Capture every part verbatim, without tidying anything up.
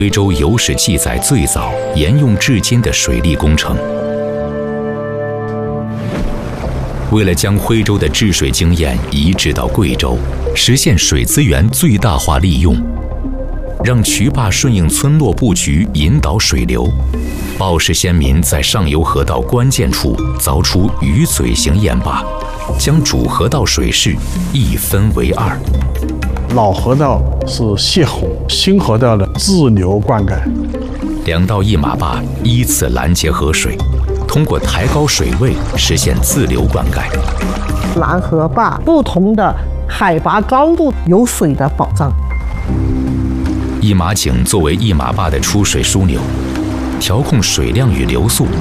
徽州有史记载最早沿用至今的水利工程。为了将徽州的治水经验移植到贵州，实现水资源最大化利用，让渠坝顺应村落布局引导水流，报氏先民在上游河道关键处凿出鱼嘴形堰坝，将主河道水势一分为二。 老河道是泄洪，新河道的自流灌溉。 两道一马坝依次拦截河水，通过抬高水位实现自流灌溉。 拦河坝不同的海拔高度有水的保障。 一马井作为一马坝的出水枢纽，调控水量与流速。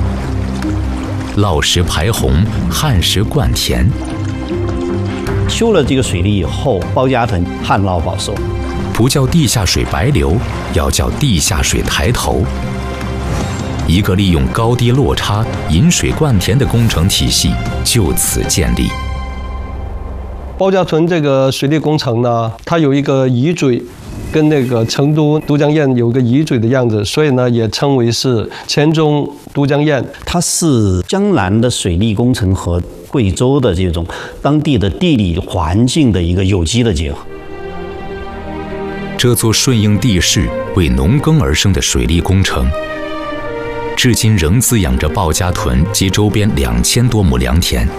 涝时排洪，旱时灌田。 修了这个水利以后，包家屯旱涝保收。 不叫地下水白流，要叫地下水抬头。一个利用高低落差引水灌田的工程体系就此建立。 包家屯这个水利工程呢，它有一个鱼嘴，跟那个成都都江堰有个鱼嘴的样子，所以呢也称为是黔中都江堰。 它是江南的水利工程和贵州的这种当地的地理环境的一个有机的结合。 这座顺应地势、为农耕而生的水利工程，至今仍滋养着鲍家屯及周边两千多亩良田。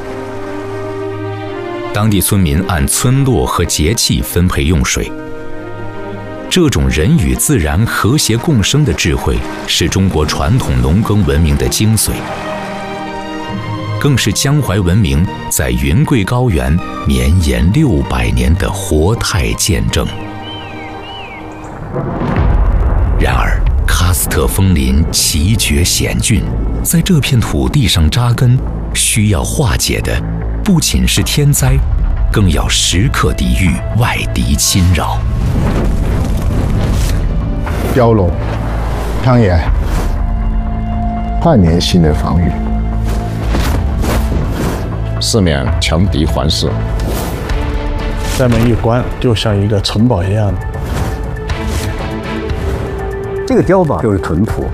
当地村民按村落和节气分配用水。这种人与自然和谐共生的智慧，是中国传统农耕文明的精髓，更是江淮文明在云贵高原绵延六百年的活态见证。然而，喀斯特枫林奇绝险峻，在这片土地上扎根，需要化解的不仅是天灾，更要时刻抵御外敌侵扰。 碉楼、墙垣、半年性的防御，四面强敌环视， 在门一关，就像一个城堡一样的。 这个碉堡就是屯堡。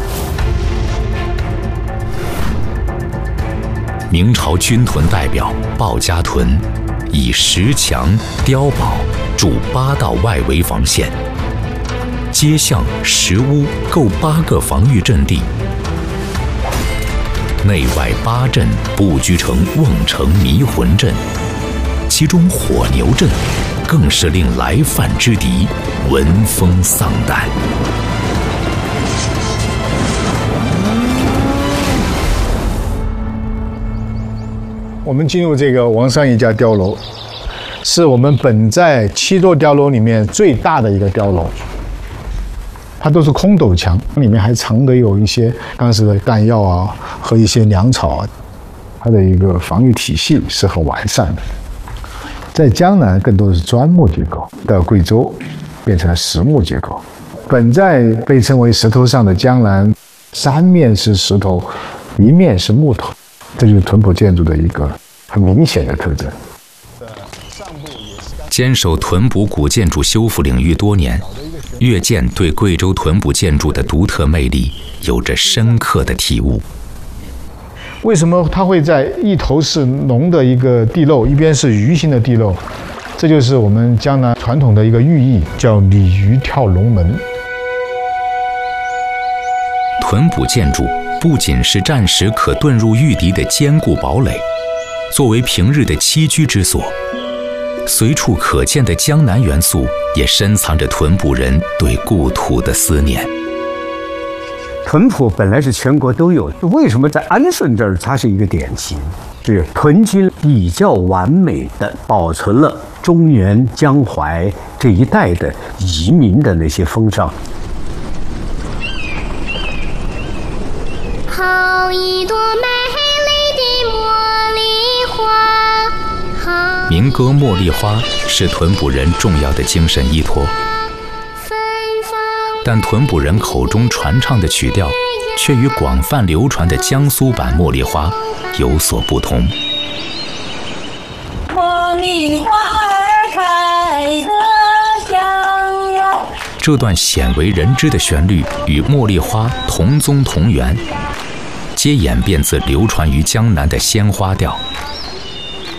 明朝军屯代表鲍家屯，以石墙、碉堡筑八道外围防线。街巷、石屋构八个防御阵地，内外八阵布局成瓮城迷魂阵，其中火牛阵更是令来犯之敌闻风丧胆。 我们进入这个王上一家碉楼，是我们本寨七座碉楼里面最大的一个碉楼。它都是空斗墙，里面还藏着有一些当时的弹药啊和一些粮草啊，它的一个防御体系是很完善的。在江南更多的是砖木结构，到贵州变成了实木结构。本寨被称为石头上的江南，三面是石头，一面是木头，这就是屯堡建筑的一个很明显的特征。 坚守屯堡古建筑修复领域多年，岳建对贵州屯堡建筑的独特魅力有着深刻的体悟。 为什么它会在一头是龙的一个地漏，一边是鱼形的地漏？这就是我们江南传统的一个寓意，叫鲤鱼跳龙门。 屯堡建筑不仅是战时可遁入御敌的坚固堡垒，作为平日的栖居之所，随处可见的江南元素也深藏着屯堡人对故土的思念。 屯堡本来是全国都有的，为什么在安顺这儿它是一个典型？是屯军比较完美的保存了中原江淮这一带的移民的那些风尚。 好一朵美丽的茉莉花。 民歌《茉莉花》是屯堡人重要的精神依托，但屯堡人口中传唱的曲调，却与广泛流传的江苏版《茉莉花》有所不同。 茉莉花儿开得香呀， 这段鲜为人知的旋律与茉莉花同宗同源，皆演变自流传于江南的鲜花调。